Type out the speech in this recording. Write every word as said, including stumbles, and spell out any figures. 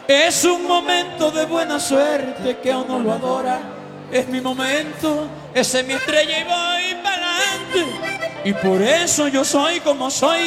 Es un momento de buena suerte que a uno lo adora. Es mi momento, esa es mi estrella y voy para adelante. Y por eso yo soy como soy.